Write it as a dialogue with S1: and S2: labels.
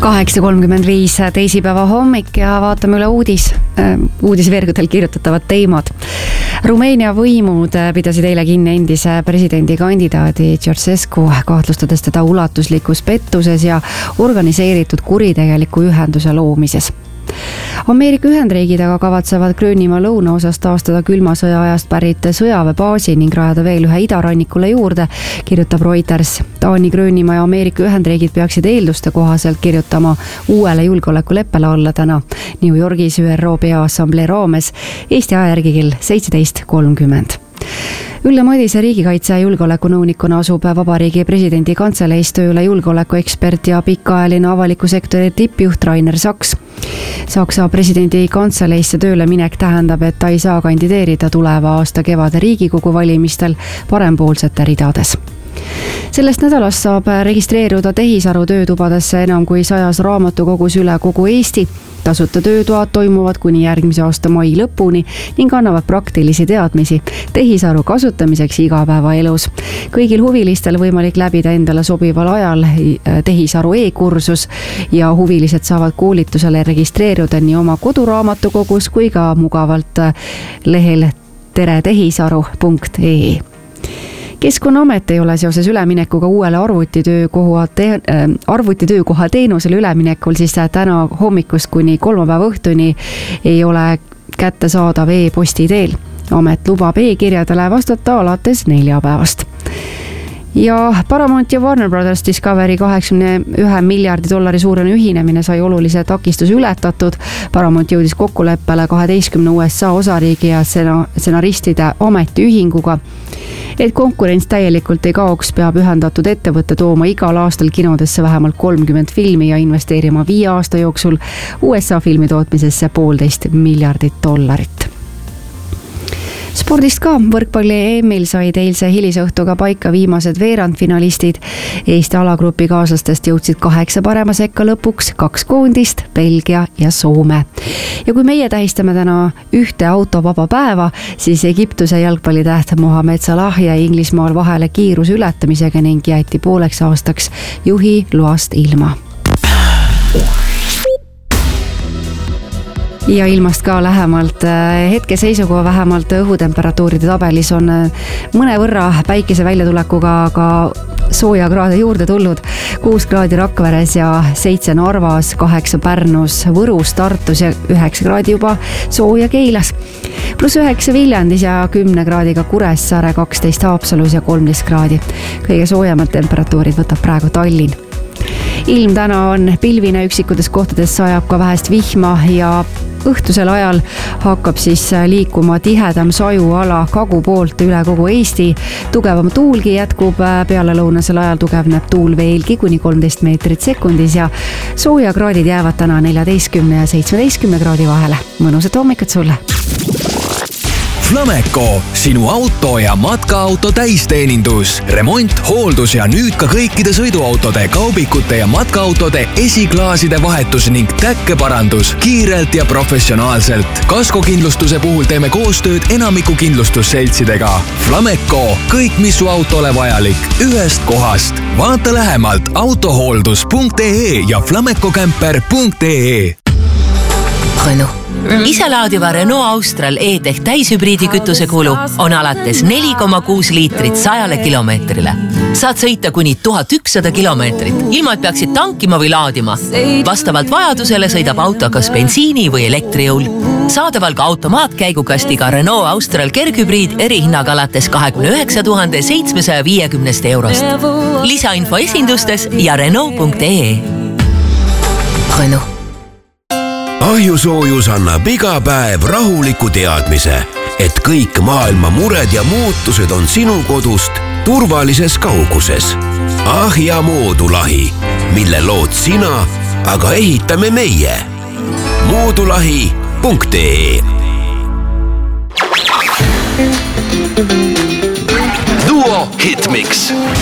S1: 8:35 teisipäeva hommik ja vaatame üle uudisveergudel kirjutatavad teemad. Rumeenia võimud pidasid eile kinni endise presidendikandidaadi Ceausescu, kahtlustades teda ulatuslikus pettuses ja organiseeritud kuritegeliku ühenduse loomises. Ameerika Ühendriigid aga kavatsevad Gröönimaa lõunaosas taastada külma sõja ajast pärit sõjaväebaasi ning rajada veel ühe idarannikule juurde, kirjutab Reuters. Taani, Gröönimaa ja Ameerika Ühendriigid peaksid eelduste kohaselt kirjutama uuele julgeolekuleppele alla täna New Yorgis ÜRO Peaassamblee raames, Eesti aja järgi kell 17:30. Ülle Madise riigikaitse- ja julgeolekunõunikuna asub Vabariigi presidendi kantseleis tööle julgeolekuekspert ja pikaajaline avaliku sektori tippjuht Rainer Saks. Saksa presidendi kantseleisse tööle minek tähendab, et ta ei saa kandideerida tuleva aasta kevade Riigikogu valimistel parempoolsete ridades. Sellest nädalast saab registreeruda tehisaru töötubadesse enam kui 100 raamatukogus üle kogu Eesti. Tasuta töötoad toimuvad kuni järgmise aasta mai lõpuni ning annavad praktilisi teadmisi tehisaru kasutamiseks igapäevaelus. Kõigil huvilistel võimalik läbida endale sobival ajal tehisaru e-kursus ja huvilised saavad koolitusele registreeruda nii oma koduraamatukogus kui ka mugavalt lehel teretehisaru.ee. Keskkonnaamet ei ole seoses üleminekuga uuele arvutitöökoha teenusele üleminekul siis täna hommikust kuni kolmapäeva õhtuni ei ole kättesaadav e-posti teel. Amet lubab e-kirjadele vastata alates neljapäevast. Ja Paramount ja Warner Brothers Discovery $81 miljardi suurune ühinemine sai olulise takistuse ületatud. Paramount jõudis kokkuleppele 12 USA osariigi ja stsenaristide ametiühinguga. Et konkurents täielikult ei kaoks, peab ühendatud ettevõtte tooma igal aastal kinodesse vähemalt 30 filmi ja investeerima 5 aasta jooksul USA filmi tootmisesse $1,5 miljardit. Spordist ka, võrkpalli EM-il said eilse hilisõhtuga paika viimased veerandfinalistid. Eesti alagrupi kaaslastest jõudsid 8 parema sekka lõpuks 2 koondist, Belgia ja Soome. Ja kui meie tähistame täna ühte autovaba päeva, siis Egiptuse jalgpallitäht Mohamed Salah jäi Inglismaal vahele kiiruse ületamisega ning jäeti pooleks aastaks juhi loast ilma. Ja ilmast ka lähemalt. Hetkeseisuga vähemalt õhutemperatuuride tabelis on mõnevõrra päikese väljatulekuga ka sooja kraade juurde tulnud. 6 kraadi Rakveres ja 7 Narvas, 8 Pärnus, Võrus, Tartus ja 9 kraadi juba sooja Keilas. +9 Viljandis ja 10 kraadiga Kuressaare, 12 Haapsalus ja 13 kraadi. Kõige soojemad temperatuurid võtab praegu Tallinn. Ilm täna on pilvine, üksikutes kohtades sajab ka vähest vihma ja õhtusel ajal hakkab siis liikuma tihedam sajuala kagu poolt üle kogu Eesti. Tugevam tuulgi jätkub, peale lõunasel ajal tugevneb tuul veelgi kuni 13 meetrit sekundis ja soojakraadid jäävad täna 14 ja 17 kraadi vahele. Mõnusat hommikut sulle!
S2: Flameco, sinu auto ja matkaauto täisteenindus, remont, hooldus ja nüüd ka kõikide sõiduautode, kaubikute ja matkaautode esiklaaside vahetus ning täkkeparandus kiirelt ja professionaalselt. Kaskokindlustuse puhul teeme koostööd enamiku kindlustusseltsidega. Flameco, kõik mis su autole vajalik, ühest kohast. Vaata lähemalt autohooldus.ee ja flamecocamper.ee.
S3: Renault. Iselaadiva Renault Austral E-Tech täishübriidi kütuse kulu on alates 4,6 liitrit 100 kilomeetrile. Saad sõita kuni 1100 kilomeetrit, ilma et peaksid tankima või laadima. Vastavalt vajadusele sõidab auto kas bensiini või elektrijõul. Saadaval ka automaatkäigukastiga Renault Austral kerghübriid erihinnaga alates 29 750 eurost. Lisainfo esindustes ja Renault.ee. Renault.
S4: Ahjusoojus annab iga päev rahuliku teadmise, et kõik maailma mured ja muutused on sinu kodust turvalises kauguses. Ahja Moodulahi, mille lood sina, aga ehitame meie. Moodulahi.ee.
S5: Duo Hitmix.